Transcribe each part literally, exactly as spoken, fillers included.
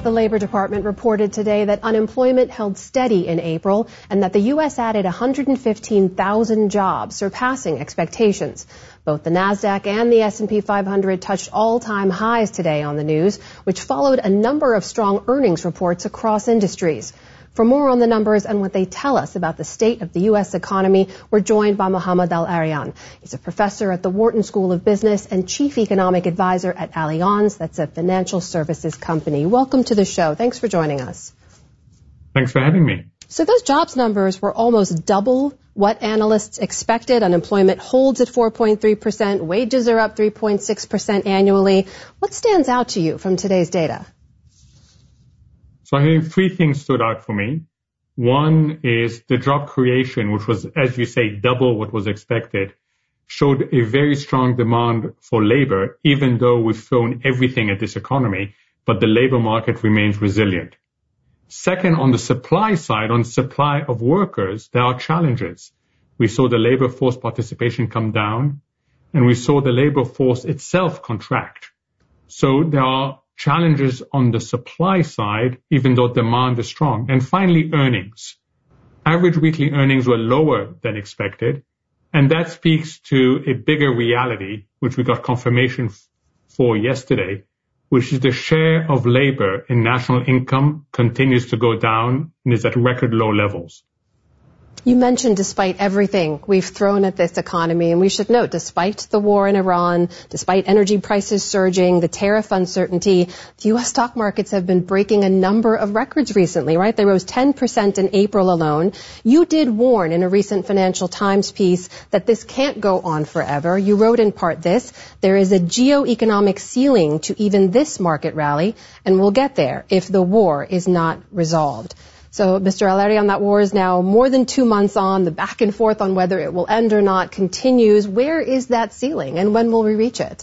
The Labor Department reported today that unemployment held steady in April and that the U S added one hundred fifteen thousand jobs, surpassing expectations. Both the NASDAQ and the S and P five hundred touched all-time highs today on the news, which followed a number of strong earnings reports across industries. For more on the numbers and what they tell us about the state of the U S economy, we're joined by Mohamed El-Erian. He's a professor at the Wharton School of Business and chief economic advisor at Allianz. That's a financial services company. Welcome to the show. Thanks for joining us. Thanks for having me. So those jobs numbers were almost double what analysts expected. Unemployment holds at four point three percent. Wages are up three point six percent annually. What stands out to you from today's data? So I think three things stood out for me. One is the job creation, which was, as you say, double what was expected, showed a very strong demand for labor, even though we've thrown everything at this economy, but the labor market remains resilient. Second, on the supply side, on supply of workers, there are challenges. We saw the labor force participation come down, and we saw the labor force itself contract. So there are challenges on the supply side, even though demand is strong. And finally, earnings. Average weekly earnings were lower than expected, and that speaks to a bigger reality, which we got confirmation for yesterday, which is the share of labor in national income continues to go down and is at record low levels. You mentioned despite everything we've thrown at this economy, and we should note, despite the war in Iran, despite energy prices surging, the tariff uncertainty, the U S stock markets have been breaking a number of records recently, right? They rose ten percent in April alone. You did warn in a recent Financial Times piece that this can't go on forever. You wrote in part this: there is a geo-economic ceiling to even this market rally, and we'll get there if the war is not resolved. So, Mister El-Erian, that war is now more than two months on. The back and forth on whether it will end or not continues. Where is that ceiling, and when will we reach it?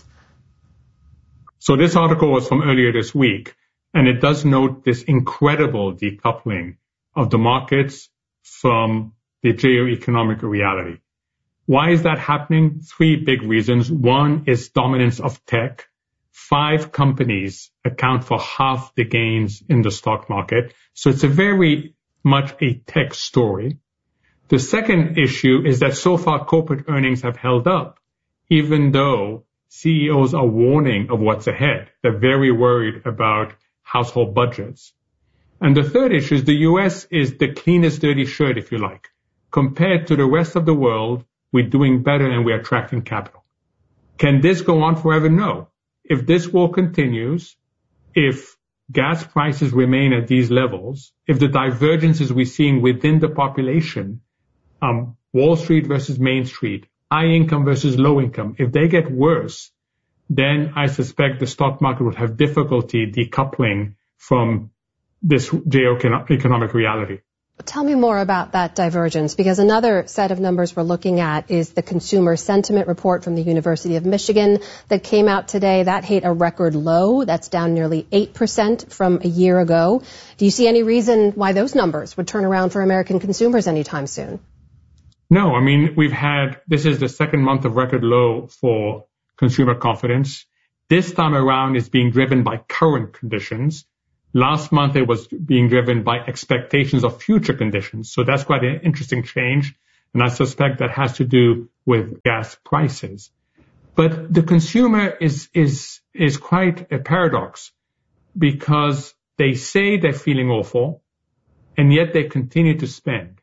So this article was from earlier this week, and it does note this incredible decoupling of the markets from the geo-economic reality. Why is that happening? Three big reasons. One is dominance of tech. Five companies account for half the gains in the stock market. So it's a very much a tech story. The second issue is that so far corporate earnings have held up, even though C E Os are warning of what's ahead. They're very worried about household budgets. And the third issue is the U S is the cleanest dirty shirt, if you like. Compared to the rest of the world, we're doing better and we're attracting capital. Can this go on forever? No. If this war continues, if gas prices remain at these levels, if the divergences we're seeing within the population, um, Wall Street versus Main Street, high income versus low income, if they get worse, then I suspect the stock market would have difficulty decoupling from this geo-economic reality. Tell me more about that divergence, because another set of numbers we're looking at is the consumer sentiment report from the University of Michigan that came out today. That hit a record low. That's down nearly eight percent from a year ago. Do you see any reason why those numbers would turn around for American consumers anytime soon? No, I mean, we've had, this is the second month of record low for consumer confidence. This time around is being driven by current conditions. Last month, it was being driven by expectations of future conditions. So that's quite an interesting change. And I suspect that has to do with gas prices. But the consumer is, is, is quite a paradox, because they say they're feeling awful and yet they continue to spend.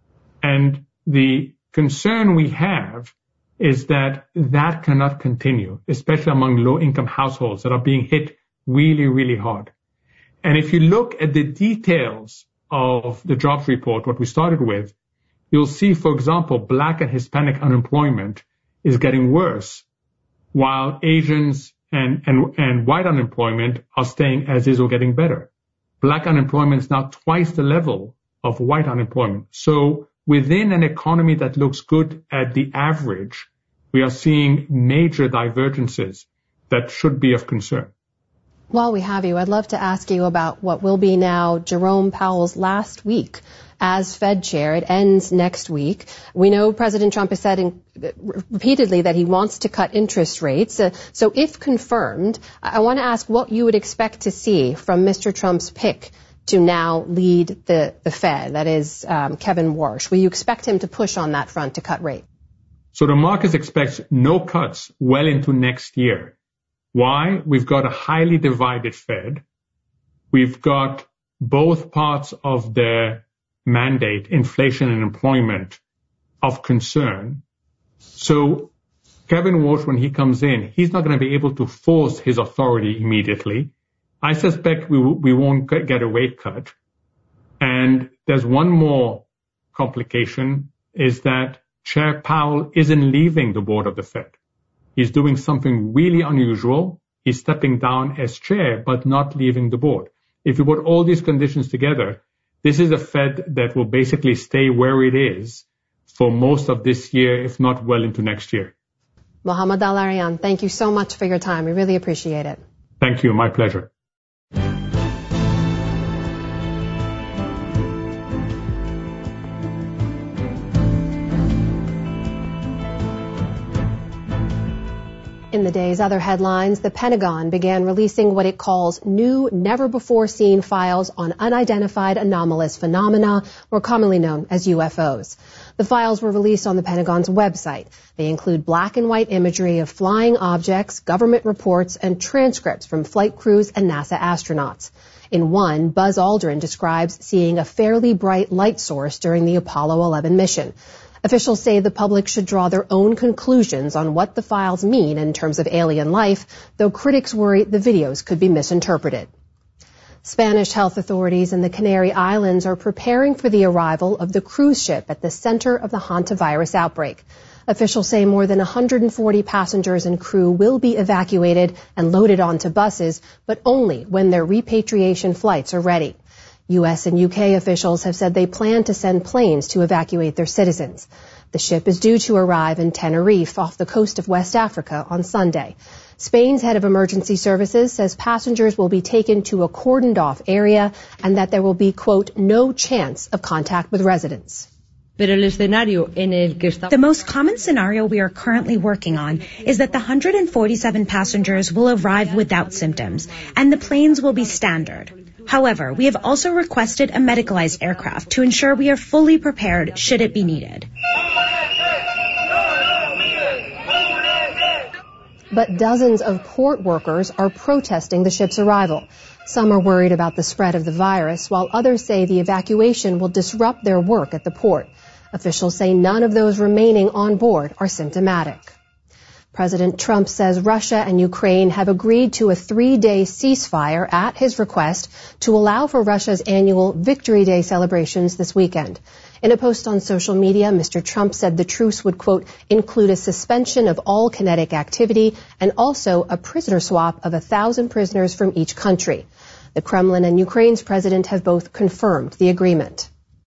And the concern we have is that that cannot continue, especially among low income households that are being hit really, really hard. And if you look at the details of the jobs report, what we started with, you'll see, for example, Black and Hispanic unemployment is getting worse, while Asians and, and, and white unemployment are staying as is or getting better. Black unemployment is now twice the level of white unemployment. So within an economy that looks good at the average, we are seeing major divergences that should be of concern. While we have you, I'd love to ask you about what will be now Jerome Powell's last week as Fed chair. It ends next week. We know President Trump has said in, repeatedly that he wants to cut interest rates. Uh, so if confirmed, I want to ask what you would expect to see from Mister Trump's pick to now lead the, the Fed, that is um, Kevin Warsh. Will you expect him to push on that front to cut rates? So the market expects no cuts well into next year. Why? We've got a highly divided Fed. We've got both parts of the mandate, inflation and employment, of concern. So Kevin Warsh, when he comes in, he's not going to be able to force his authority immediately. I suspect we, we won't get a rate cut. And there's one more complication, is that Chair Powell isn't leaving the board of the Fed. He's doing something really unusual. He's stepping down as chair, but not leaving the board. If you put all these conditions together, this is a Fed that will basically stay where it is for most of this year, if not well into next year. Mohamed El-Erian, thank you so much for your time. We really appreciate it. Thank you. My pleasure. In the day's other headlines, the Pentagon began releasing what it calls new, never-before-seen files on unidentified anomalous phenomena, more commonly known as U F Os. The files were released on the Pentagon's website. They include black and white imagery of flying objects, government reports, and transcripts from flight crews and NASA astronauts. In one, Buzz Aldrin describes seeing a fairly bright light source during the Apollo eleven mission. Officials say the public should draw their own conclusions on what the files mean in terms of alien life, though critics worry the videos could be misinterpreted. Spanish health authorities in the Canary Islands are preparing for the arrival of the cruise ship at the center of the hantavirus outbreak. Officials say more than one hundred forty passengers and crew will be evacuated and loaded onto buses, but only when their repatriation flights are ready. U S and U K officials have said they plan to send planes to evacuate their citizens. The ship is due to arrive in Tenerife off the coast of West Africa on Sunday. Spain's head of emergency services says passengers will be taken to a cordoned-off area and that there will be, quote, no chance of contact with residents. The most common scenario we are currently working on is that the one hundred forty-seven passengers will arrive without symptoms, and the planes will be standard. However, we have also requested a medicalized aircraft to ensure we are fully prepared should it be needed. But dozens of port workers are protesting the ship's arrival. Some are worried about the spread of the virus, while others say the evacuation will disrupt their work at the port. Officials say none of those remaining on board are symptomatic. President Trump says Russia and Ukraine have agreed to a three-day ceasefire at his request to allow for Russia's annual Victory Day celebrations this weekend. In a post on social media, Mister Trump said the truce would, quote, include a suspension of all kinetic activity and also a prisoner swap of a thousand prisoners from each country. The Kremlin and Ukraine's president have both confirmed the agreement.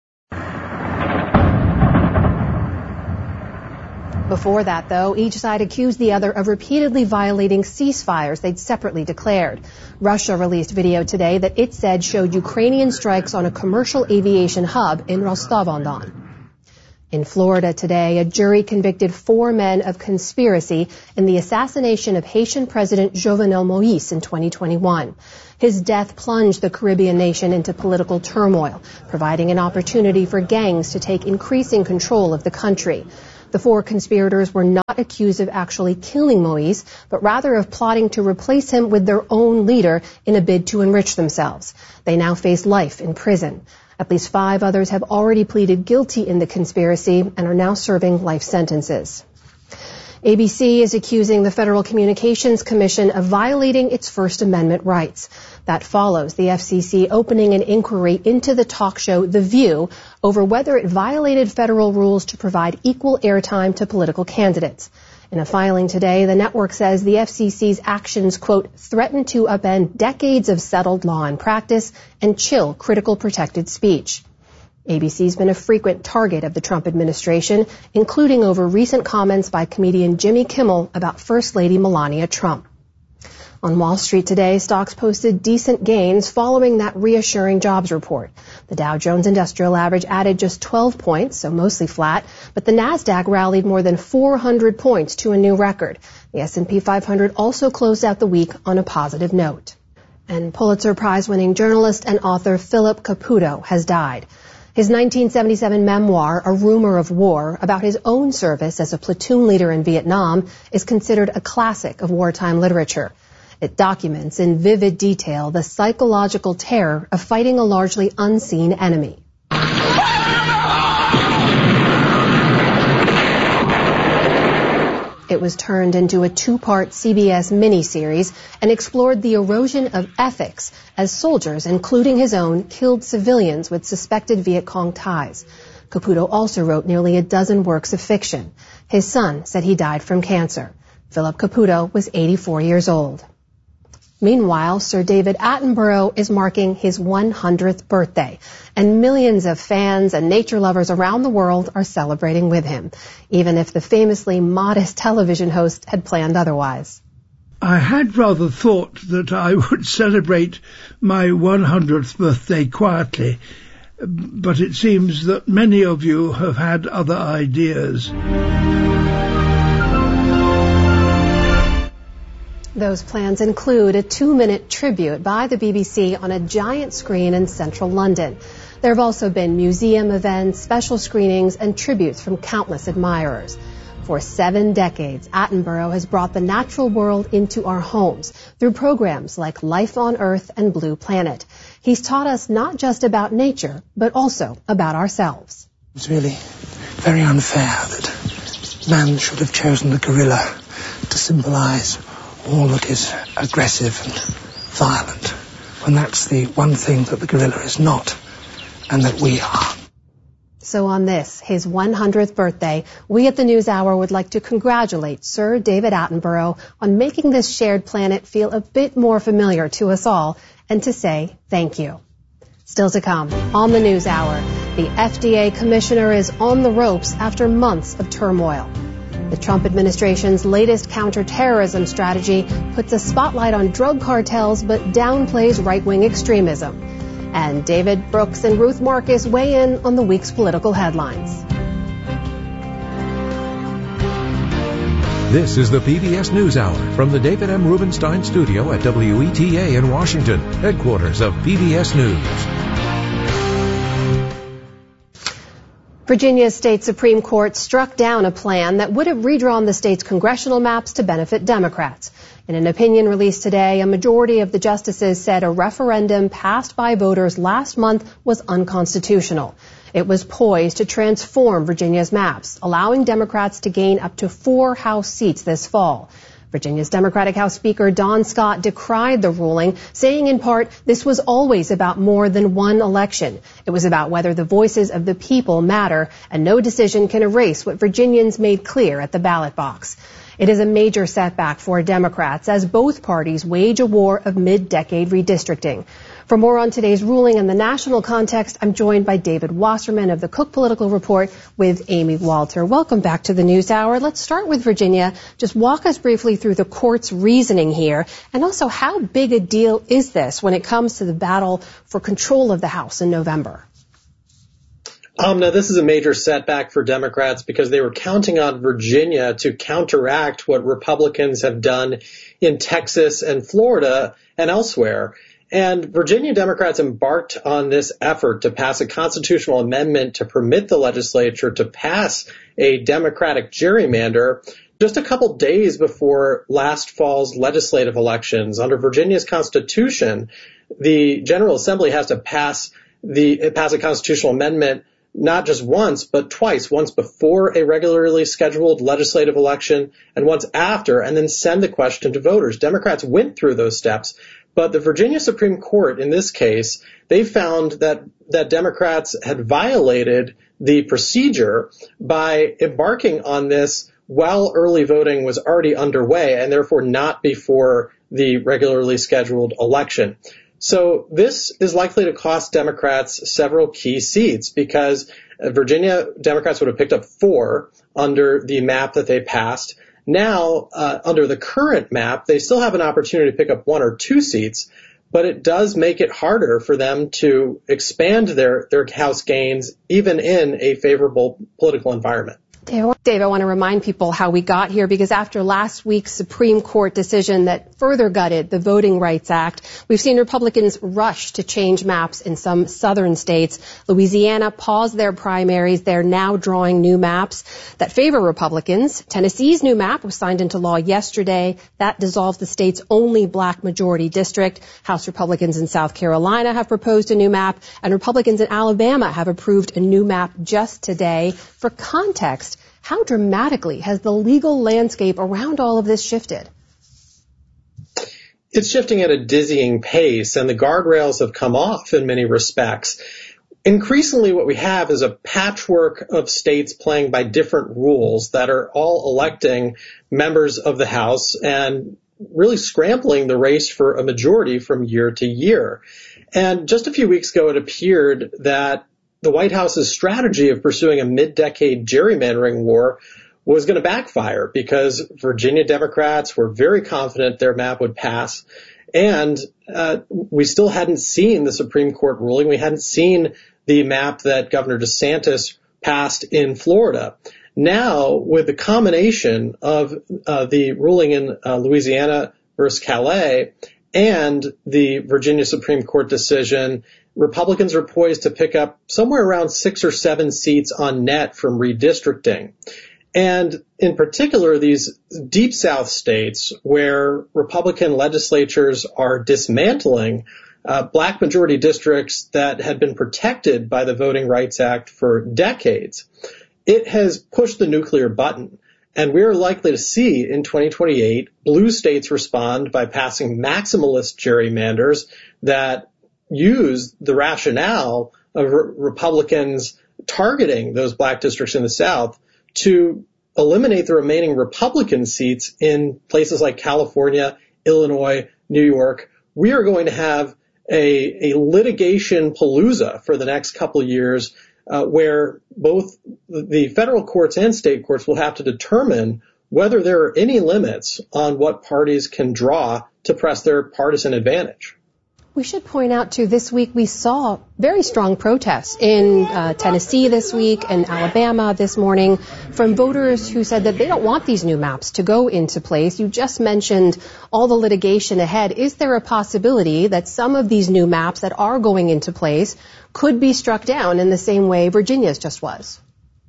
Before that, though, each side accused the other of repeatedly violating ceasefires they'd separately declared. Russia released video today that it said showed Ukrainian strikes on a commercial aviation hub in Rostov-on-Don. In Florida today, a jury convicted four men of conspiracy in the assassination of Haitian President Jovenel Moïse in twenty twenty-one. His death plunged the Caribbean nation into political turmoil, providing an opportunity for gangs to take increasing control of the country. The four conspirators were not accused of actually killing Moïse, but rather of plotting to replace him with their own leader in a bid to enrich themselves. They now face life in prison. At least five others have already pleaded guilty in the conspiracy and are now serving life sentences. A B C is accusing the Federal Communications Commission of violating its First Amendment rights. That follows the F C C opening an inquiry into the talk show The View over whether it violated federal rules to provide equal airtime to political candidates. In a filing today, the network says the F C C's actions, quote, threaten to upend decades of settled law and practice and chill critical protected speech. A B C's been a frequent target of the Trump administration, including over recent comments by comedian Jimmy Kimmel about First Lady Melania Trump. On Wall Street today, stocks posted decent gains following that reassuring jobs report. The Dow Jones Industrial Average added just twelve points, so mostly flat, but the Nasdaq rallied more than four hundred points to a new record. The S and P five hundred also closed out the week on a positive note. And Pulitzer Prize-winning journalist and author Philip Caputo has died. His nineteen seventy-seven memoir, A Rumor of War, about his own service as a platoon leader in Vietnam, is considered a classic of wartime literature. It documents in vivid detail the psychological terror of fighting a largely unseen enemy. It was turned into a two-part C B S miniseries and explored the erosion of ethics as soldiers, including his own, killed civilians with suspected Viet Cong ties. Caputo also wrote nearly a dozen works of fiction. His son said he died from cancer. Philip Caputo was eighty-four years old. Meanwhile, Sir David Attenborough is marking his one hundredth birthday, and millions of fans and nature lovers around the world are celebrating with him, even if the famously modest television host had planned otherwise. I had rather thought that I would celebrate my one hundredth birthday quietly, but it seems that many of you have had other ideas. Those plans include a two-minute tribute by the B B C on a giant screen in central London. There have also been museum events, special screenings, and tributes from countless admirers. For seven decades, Attenborough has brought the natural world into our homes through programs like Life on Earth and Blue Planet. He's taught us not just about nature, but also about ourselves. It's really very unfair that man should have chosen the gorilla to symbolize all that is aggressive and violent, when that's the one thing that the gorilla is not, and that we are. So on this, his one hundredth birthday, we at the NewsHour would like to congratulate Sir David Attenborough on making this shared planet feel a bit more familiar to us all, and to say thank you. Still to come, on the NewsHour, the F D A commissioner is on the ropes after months of turmoil. The Trump administration's latest counterterrorism strategy puts a spotlight on drug cartels but downplays right-wing extremism. And David Brooks and Ruth Marcus weigh in on the week's political headlines. This is the P B S NewsHour from the David M. Rubenstein studio at W E T A in Washington, headquarters of P B S News. Virginia's state Supreme Court struck down a plan that would have redrawn the state's congressional maps to benefit Democrats. In an opinion released today, a majority of the justices said a referendum passed by voters last month was unconstitutional. It was poised to transform Virginia's maps, allowing Democrats to gain up to four House seats this fall. Virginia's Democratic House Speaker Don Scott decried the ruling, saying in part, this was always about more than one election. It was about whether the voices of the people matter, and no decision can erase what Virginians made clear at the ballot box. It is a major setback for Democrats as both parties wage a war of mid-decade redistricting. For more on today's ruling and the national context, I'm joined by David Wasserman of the Cook Political Report with Amy Walter. Welcome back to the NewsHour. Let's start with Virginia. Just walk us briefly through the court's reasoning here, and also how big a deal is this when it comes to the battle for control of the House in November? Um, now, this is a major setback for Democrats because they were counting on Virginia to counteract what Republicans have done in Texas and Florida and elsewhere. And Virginia Democrats embarked on this effort to pass a constitutional amendment to permit the legislature to pass a Democratic gerrymander just a couple days before last fall's legislative elections. Under Virginia's Constitution, the General Assembly has to pass the pass a constitutional amendment not just once, but twice, once before a regularly scheduled legislative election and once after, and then send the question to voters. Democrats went through those steps, but the Virginia Supreme Court, in this case, they found that, that Democrats had violated the procedure by embarking on this while early voting was already underway and therefore not before the regularly scheduled election. So this is likely to cost Democrats several key seats because Virginia Democrats would have picked up four under the map that they passed, Now, uh, under the current map, they still have an opportunity to pick up one or two seats, but it does make it harder for them to expand their, their House gains, even in a favorable political environment. Dave, I want to remind people how we got here, because after last week's Supreme Court decision that further gutted the Voting Rights Act, we've seen Republicans rush to change maps in some southern states. Louisiana paused their primaries. They're now drawing new maps that favor Republicans. Tennessee's new map was signed into law yesterday. That dissolves the state's only black majority district. House Republicans in South Carolina have proposed a new map, and Republicans in Alabama have approved a new map just today. For context, how dramatically has the legal landscape around all of this shifted? It's shifting at a dizzying pace, and the guardrails have come off in many respects. Increasingly, what we have is a patchwork of states playing by different rules that are all electing members of the House and really scrambling the race for a majority from year to year. And just a few weeks ago, it appeared that the White House's strategy of pursuing a mid-decade gerrymandering war was going to backfire, because Virginia Democrats were very confident their map would pass. And uh, we still hadn't seen the Supreme Court ruling. We hadn't seen the map that Governor DeSantis passed in Florida. Now, with the combination of uh, the ruling in uh, Louisiana versus Calais and the Virginia Supreme Court decision, Republicans are poised to pick up somewhere around six or seven seats on net from redistricting. And in particular, these deep South states where Republican legislatures are dismantling uh, black majority districts that had been protected by the Voting Rights Act for decades, it has pushed the nuclear button. And we're likely to see in twenty twenty-eight blue states respond by passing maximalist gerrymanders that use the rationale of re- Republicans targeting those black districts in the South to eliminate the remaining Republican seats in places like California, Illinois, New York. We are going to have a, a litigation palooza for the next couple of years uh, where both the federal courts and state courts will have to determine whether there are any limits on what parties can draw to press their partisan advantage. We should point out, too, this week we saw very strong protests in uh, Tennessee this week and Alabama this morning from voters who said that they don't want these new maps to go into place. You just mentioned all the litigation ahead. Is there a possibility that some of these new maps that are going into place could be struck down in the same way Virginia's just was?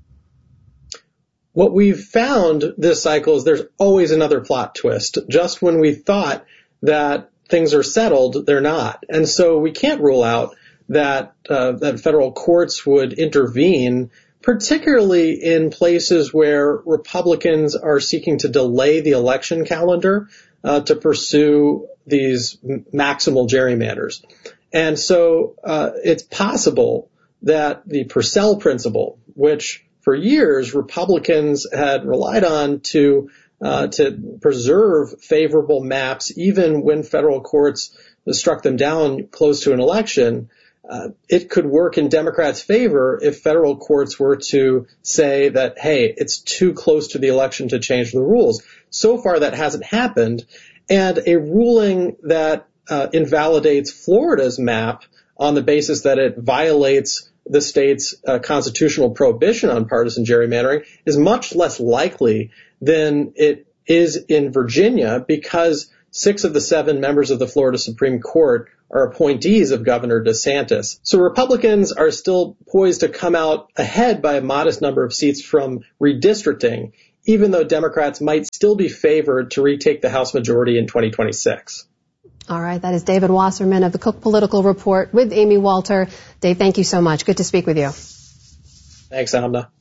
What we've found this cycle is there's always another plot twist. Just when we thought that things are settled, they're not. And so we can't rule out that uh, that federal courts would intervene, particularly in places where Republicans are seeking to delay the election calendar uh, to pursue these maximal gerrymanders. And so uh, it's possible that the Purcell principle, which for years Republicans had relied on to Uh, to preserve favorable maps, even when federal courts struck them down close to an election, uh, it could work in Democrats' favor if federal courts were to say that, hey, it's too close to the election to change the rules. So far, that hasn't happened. And a ruling that uh, invalidates Florida's map on the basis that it violates the state's uh, constitutional prohibition on partisan gerrymandering is much less likely than it is in Virginia, because six of the seven members of the Florida Supreme Court are appointees of Governor DeSantis. So Republicans are still poised to come out ahead by a modest number of seats from redistricting, even though Democrats might still be favored to retake the House majority in twenty twenty-six. All right. That is David Wasserman of the Cook Political Report with Amy Walter. Dave, thank you so much. Good to speak with you. Thanks, Amna.